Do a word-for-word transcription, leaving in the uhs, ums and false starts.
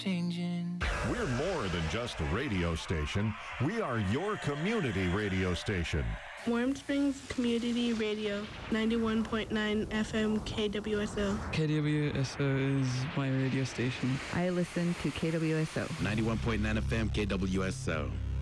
changing. We're more than just a radio station. We are your community radio station. Warm Springs Community Radio, ninety-one point nine F M K W S O. K W S O is my radio station. I listen to K W S O. ninety-one point nine F M K W S O.